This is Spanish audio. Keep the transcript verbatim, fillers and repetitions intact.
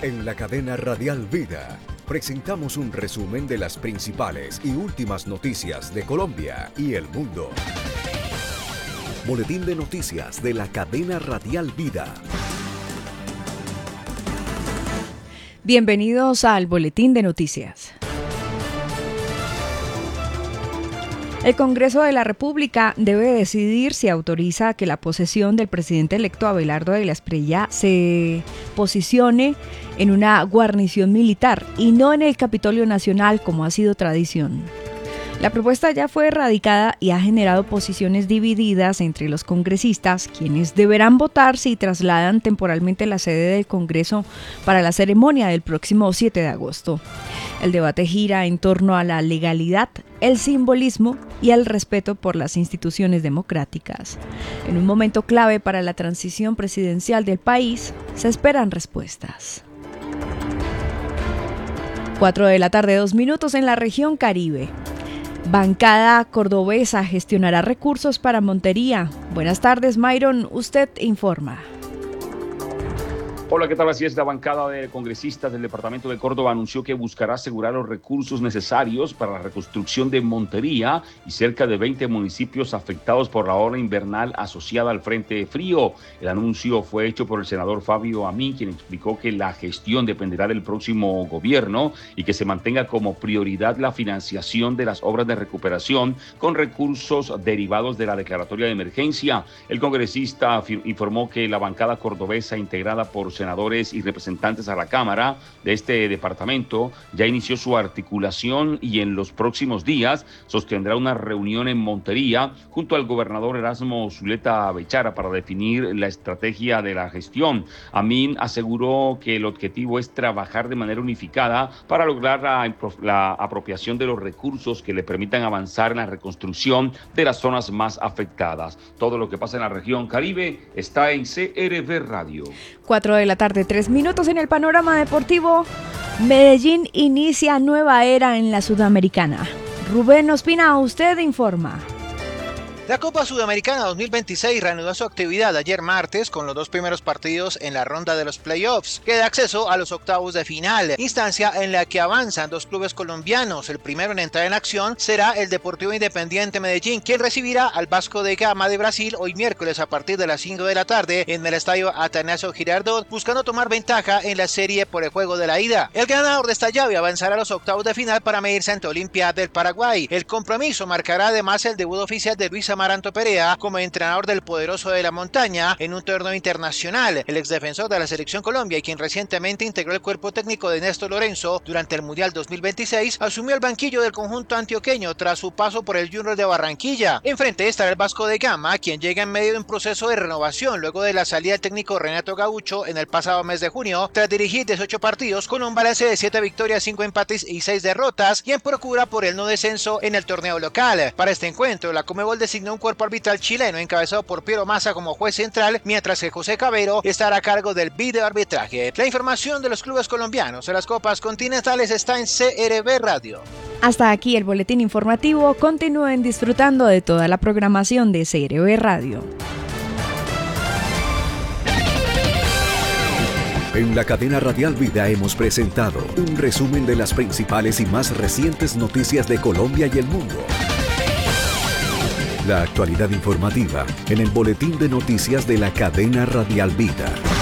En la cadena Radial Vida presentamos un resumen de las principales y últimas noticias de Colombia y el mundo. Boletín de noticias de la cadena Radial Vida. Bienvenidos al Boletín de Noticias. El Congreso de la República debe decidir si autoriza que la posesión del presidente electo Abelardo de la Espriella se posicione en una guarnición militar y no en el Capitolio Nacional como ha sido tradición. La propuesta ya fue radicada y ha generado posiciones divididas entre los congresistas, quienes deberán votar si trasladan temporalmente la sede del Congreso para la ceremonia del próximo siete de agosto. El debate gira en torno a la legalidad, el simbolismo y el respeto por las instituciones democráticas. En un momento clave para la transición presidencial del país, se esperan respuestas. Cuatro de la tarde, dos minutos en la región Caribe. Bancada cordobesa gestionará recursos para Montería. Buenas tardes, Myron. Usted informa. Hola, ¿qué tal? Así es, la bancada de congresistas del departamento de Córdoba anunció que buscará asegurar los recursos necesarios para la reconstrucción de Montería y cerca de veinte municipios afectados por la ola invernal asociada al Frente Frío. El anuncio fue hecho por el senador Fabio Amín, quien explicó que la gestión dependerá del próximo gobierno y que se mantenga como prioridad la financiación de las obras de recuperación con recursos derivados de la declaratoria de emergencia. El congresista informó que la bancada cordobesa, integrada por senadores y representantes a la Cámara de este departamento, ya inició su articulación y en los próximos días sostendrá una reunión en Montería junto al gobernador Erasmo Zuleta Bechara para definir la estrategia de la gestión. Amín aseguró que el objetivo es trabajar de manera unificada para lograr la, la apropiación de los recursos que le permitan avanzar en la reconstrucción de las zonas más afectadas. Todo lo que pasa en la región Caribe está en C R V Radio. Cuatro de la tarde, tres minutos en el panorama deportivo. Medellín inicia nueva era en la Sudamericana. Rubén Ospina, usted informa. La Copa Sudamericana dos mil veintiséis reanudó su actividad ayer martes con los dos primeros partidos en la ronda de los playoffs, que da acceso a los octavos de final, instancia en la que avanzan dos clubes colombianos. El primero en entrar en acción será el Deportivo Independiente Medellín, quien recibirá al Vasco da Gama de Brasil hoy miércoles a partir de las cinco de la tarde en el estadio Atanasio Girardot, buscando tomar ventaja en la serie por el juego de la ida. El ganador de esta llave avanzará a los octavos de final para medirse ante Olimpia del Paraguay. El compromiso marcará además el debut oficial de Luis Amaranto Perea como entrenador del poderoso de la montaña en un torneo internacional. El exdefensor de la Selección Colombia y quien recientemente integró el cuerpo técnico de Néstor Lorenzo durante el Mundial dos mil veintiséis asumió el banquillo del conjunto antioqueño tras su paso por el Junior de Barranquilla. Enfrente estará el Vasco da Gama, quien llega en medio de un proceso de renovación luego de la salida del técnico Renato Gaucho en el pasado mes de junio tras dirigir dieciocho partidos con un balance de siete victorias, cinco empates y seis derrotas, y en procura por el no descenso en el torneo local. Para este encuentro, la Conmebol designó un cuerpo arbitral chileno encabezado por Piero Massa como juez central, mientras que José Cabero estará a cargo del videoarbitraje. La información de los clubes colombianos en las copas continentales está en C R V Radio. Hasta aquí el boletín informativo. Continúen disfrutando de toda la programación de C R V Radio. En la cadena Radial Vida hemos presentado un resumen de las principales y más recientes noticias de Colombia y el mundo. La actualidad informativa en el Boletín de Noticias de la cadena Radial Vida.